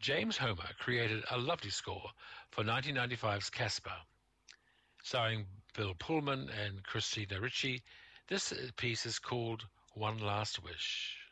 James Homer created a lovely score for 1995's Casper. Starring Bill Pullman and Christina Ricci, this piece is called One Last Wish.